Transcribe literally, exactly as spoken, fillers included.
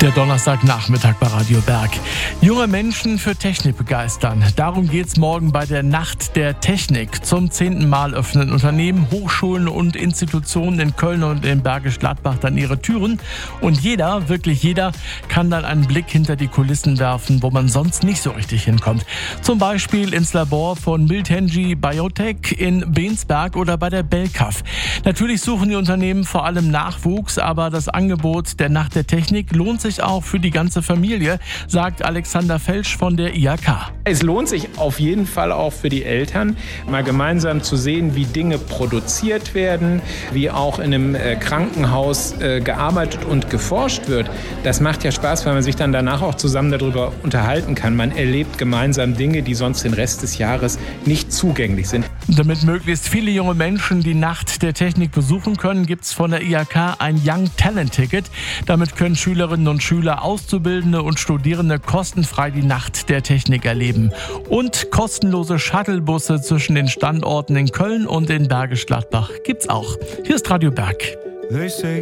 Der Donnerstagnachmittag bei Radio Berg. Junge Menschen für Technik begeistern. Darum geht's morgen bei der Nacht der Technik. Zum zehnten Mal öffnen Unternehmen, Hochschulen und Institutionen in Köln und in Bergisch Gladbach dann ihre Türen. Und jeder, wirklich jeder, kann dann einen Blick hinter die Kulissen werfen, wo man sonst nicht so richtig hinkommt. Zum Beispiel ins Labor von Miltenji Biotech in Bensberg oder bei der Belkaf. Natürlich suchen die Unternehmen vor allem Nachwuchs, aber das Angebot der Nacht der Technik lohnt sich auch für die ganze Familie, sagt Alexander Felsch von der I H K. Es lohnt sich auf jeden Fall auch für die Eltern, mal gemeinsam zu sehen, wie Dinge produziert werden, wie auch in einem Krankenhaus gearbeitet und geforscht wird. Das macht ja Spaß, weil man sich dann danach auch zusammen darüber unterhalten kann. Man erlebt gemeinsam Dinge, die sonst den Rest des Jahres nicht zugänglich sind. Damit möglichst viele junge Menschen die Nacht der Technik besuchen können, gibt es von der I H K ein Young Talent Ticket. Damit können Schülerinnen und Schüler, Auszubildende und Studierende kostenfrei die Nacht der Technik erleben. Und kostenlose Shuttlebusse zwischen den Standorten in Köln und in Bergisch Gladbach gibt's auch. Hier ist Radio Berg.